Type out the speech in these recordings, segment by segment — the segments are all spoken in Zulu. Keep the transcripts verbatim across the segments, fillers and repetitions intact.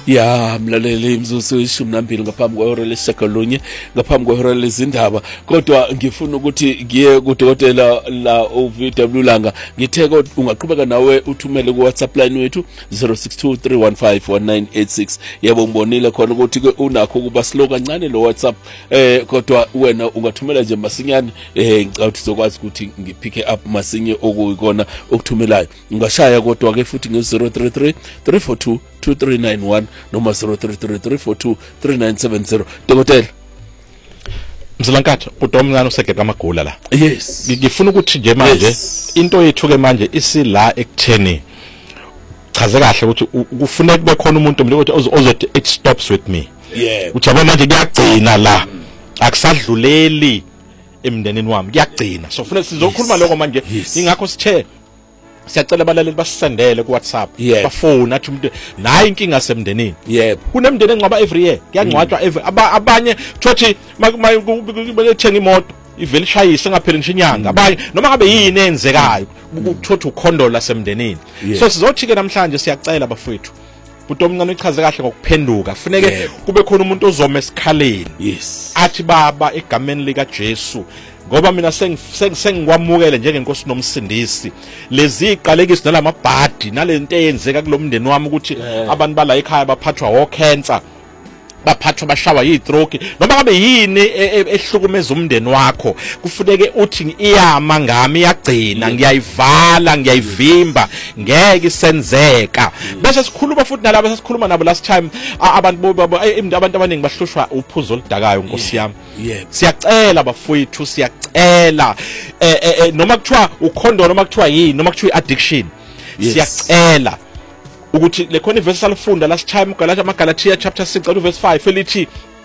Ya mlaleli imzuzu ishumi nambili ngaphambi kwehora leshagalunye ngaphambi kwehora lezindaba kodwa ngifuna ukuthi ngiye kudokotela la O V W Langa ngithe ungaqhubeka nawe uthumele ku WhatsApp line wethu zero six two three one five one nine eight six yebo ngibonile khona ukuthi ke unakho kuba slow kancane lo WhatsApp eh kodwa wena ungathumela nje masinyane eh ngicela ukuthi sizokwazi ukuthi ngipick up masinye okuyikona okuthumelayo ungashaya kodwa ke futhi nge zero three three three four two two three nine one noma zero three three three four two three nine seven zero dokotela Mzlankatho kodwa omncane usegeka amagula la yes ngifuna ukuthi nje manje into yethu ke manje isila ekutheni chaze kahle ukuthi kufuneka kube khona umuntu ukuthi ozothi it stops with me yeah uthaba manje kuyagcina la akusadluleli emndenini wami kuyagcina so kufanele sizokhuluma lokho manje ingakho sithe siyacela abalaleli basisendele ku WhatsApp bafona athi umuntu nayi inkinga semndenini yebo kunemndeni engcwaba every year kuyangcwatshwa every abanye thothi makuthenga imoto ivele ishayise ngaphela nje inyanga abanye noma ngabe yini enzekayo ukuthothi ukhondola semndenini so sizothi ke namhlanje siyacela bafowethu umuntu omncane uchaze kahle ngokuphenduka kufanele kube khona umuntu ozoma esikhaleni yes athi baba egameni lika Jesu ngoba mina sengikwamukele njengenkosi nomsindisi lezi iqalekisi nalamabhadi nalento eyenzeka kulomndeni wami ukuthi abantu bala ekhaya baphathwa wo cancer baphathwa bashawa yistroke noma ngabe yini ehlukumeza umndeni wakho kufuneke uthi iyama ngami iyagcina ngiyayivala ngiyayivimba ngeke isenzeka bese sikhuluma futhi nalabo sesikhuluma nabo last time abantu abantu abaningi bahlushwa uphuzo oludakayo nkosi yami siyacela bafowethu siyacela noma kuthiwa ukhondo noma kuthiwa yini noma kuthiwa addiction siyacela ukuthi le khona iverse salifunda last time Galatia Galatia chapter six verse five elithi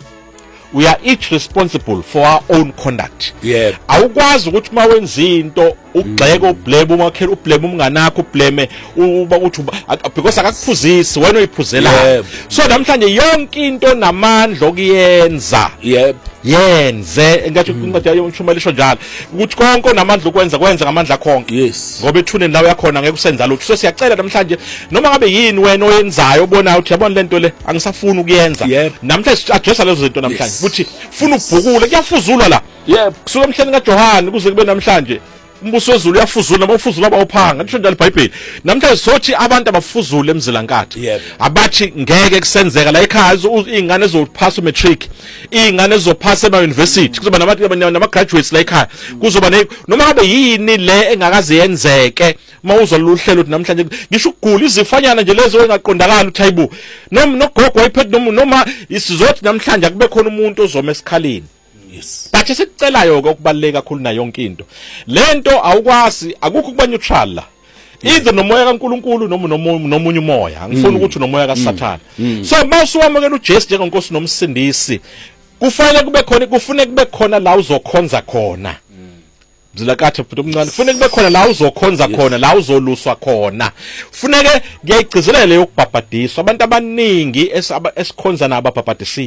we are each responsible for our own conduct yeah awukwazi ukuthi mawenza into ugxeke ublame umakhela ublame umnganakho ublame uba uthi because akakuphuzisi wena uyiphuzela so namhlanje yonke into namandla okuyenza yebo yenze ngathi incwadi yayo umshumayisho njalo ukuthi konke namandla ukwenza kwenza ngamandla konke yes ngoba ethuneni lawo yakhona ngeke usenza lutho so siyacela namhlanje noma ngabe yini wena oyenzayo ubona ukuthi yabona lento le angisafuni ukuyenza namhlanje si-addressa lezo zinto namhlanje ukuthi funa ubhukule kuyafuzulwa la yebo kusuka emhleni kaJohane kuze kube namhlanje umbuso wezulu uyafuzula noma ufuzula abawuphanga ngisho njalo iBhayibheli namhlanje sothi abantu abafuzule emzilankatho abathi ngeke kusenzeka la ekhaya izingane ezophasa umatric izingane ezophasa ema university kuzoba nabantu nama graduates la ekhaya kuzoba noma ngabe yini le engakaze yenzeke mawuzwa luhlelo uthi namhlanje ngisho ukugula izifanyana nje lezo engaqondakala uThayibu noma nogogo wayiphethe noma noma isizothi namhlanje akube khona umuntu ozoma esikhaleni yes bathi sikucelayo ukubaleka kakhulu na yonke into lento awukwazi akukho kuba neutral la either nomoya kaNkuluNkulu noma nomunye umoya angifuni ukuthi nomoya kaSathana so mawusuwamukela uJesu njengenkosi nomsindisi kufanele kube khona kufanele kube khona la uzokhonza khona Mzilakathe futhi omncane kufanele kube khona la uzokhonza khona la uzoluswa khona kufanele ngiyayigcizelela yokubhabhadiswa abantu abaningi esikhonza nabo ababhabhadisi